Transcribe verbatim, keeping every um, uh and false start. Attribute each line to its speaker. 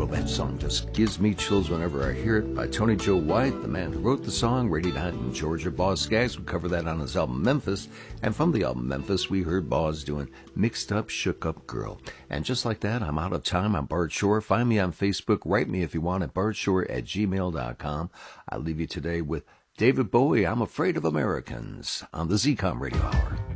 Speaker 1: that song just gives me chills whenever I hear it, by Tony Joe White, the man who wrote the song, Radiant in Georgia. Boz Scaggs would cover that on his album Memphis, and from the album Memphis, we heard Boz doing Mixed Up, Shook Up Girl. And just like that, I'm out of time. I'm Bart Shore. Find me on Facebook. Write me if you want at bartshore at gmail dot com. I leave you today with David Bowie, I'm Afraid of Americans, on the Z COM Radio Hour.